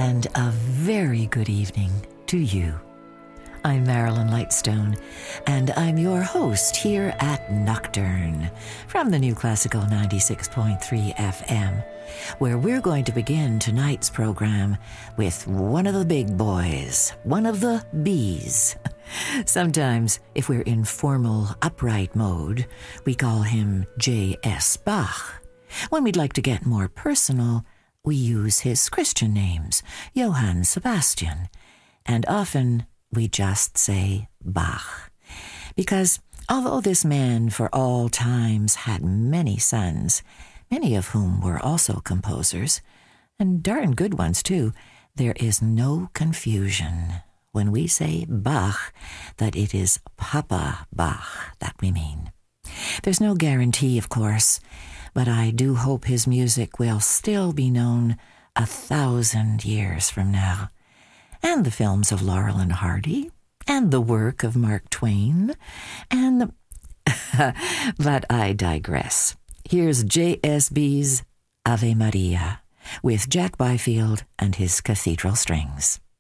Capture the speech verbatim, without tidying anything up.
and a very good evening to you. I'm Marilyn Lightstone, and I'm your host here at Nocturne from the New Classical ninety-six point three F M, where we're going to begin tonight's program with one of the big boys, one of the B's. Sometimes, if we're in formal, upright mode, we call him J S Bach. When we'd like to get more personal, we use his Christian names, Johann Sebastian, and often we just say Bach. Because although this man for all times had many sons, many of whom were also composers, and darn good ones too, there is no confusion when we say Bach that it is Papa Bach that we mean. There's no guarantee, of course, but I do hope his music will still be known a thousand years from now. And the films of Laurel and Hardy, and the work of Mark Twain, and the... But I digress. Here's J S B's Ave Maria with Jack Byfield and his Cathedral Strings.